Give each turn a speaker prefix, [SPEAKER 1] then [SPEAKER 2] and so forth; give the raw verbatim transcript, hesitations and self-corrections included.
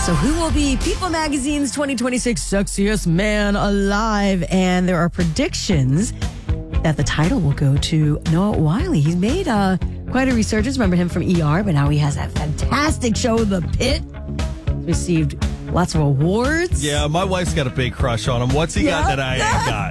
[SPEAKER 1] So who will be People Magazine's twenty twenty-six Sexiest Man Alive? And there are predictions that the title will go to Noah Wyle. He's made uh, quite a resurgence. Remember him from E R, but now he has that fantastic show, The Pit. He's received lots of awards.
[SPEAKER 2] Yeah, my wife's got a big crush on him. What's he
[SPEAKER 1] Yeah.
[SPEAKER 2] got that I ain't got?